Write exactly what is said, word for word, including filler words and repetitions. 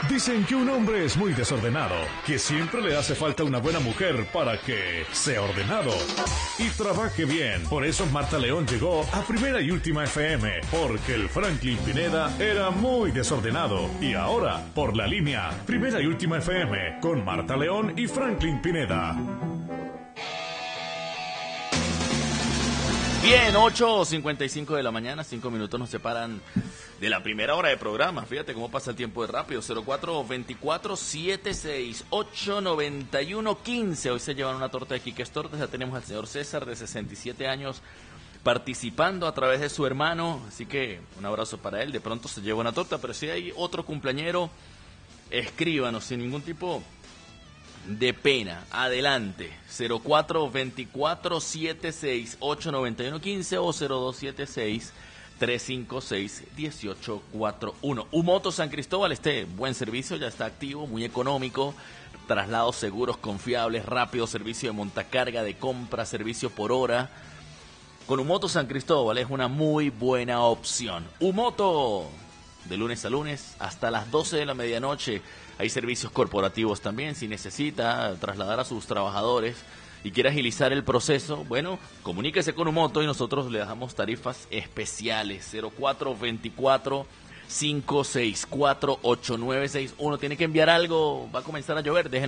Dicen que un hombre es muy desordenado, que siempre le hace falta una buena mujer para que sea ordenado y trabaje bien. Por eso Marta León llegó a Primera y Última F M, porque el Franklin Pineda era muy desordenado. Y ahora, por la línea Primera y Última F M, con Marta León y Franklin Pineda. Bien, ocho cincuenta y cinco de la mañana, cinco minutos nos separan de la primera hora de programa. Fíjate cómo pasa el tiempo de rápido. cero cuatro veinticuatro setenta y seis ochenta noventa y uno quince. Hoy se llevan una torta de Quiques Tortas. Ya tenemos al señor César, de sesenta y siete años, participando a través de su hermano. Así que un abrazo para él. De pronto se lleva una torta, pero si hay otro cumpleañero, escríbanos sin ningún tipo de pena. Adelante. cero cuatro veinticuatro setenta y seis ochenta noventa y uno quince o cero dos setenta y seis tres cinco seis uno ocho cuatro uno. Umoto San Cristóbal, este buen servicio ya está activo, muy económico. Traslados seguros, confiables, rápido, servicio de montacarga, de compra, servicio por hora. Con Umoto San Cristóbal es una muy buena opción. Umoto, de lunes a lunes hasta las doce de la medianoche. Hay servicios corporativos también. Si necesita trasladar a sus trabajadores y quiere agilizar el proceso, bueno, comuníquese con Umoto y nosotros le damos tarifas especiales. cero cuatro veinticuatro cinco sesenta y cuatro ocho nueve sesenta y uno. Tiene que enviar algo, va a comenzar a llover, déjenlo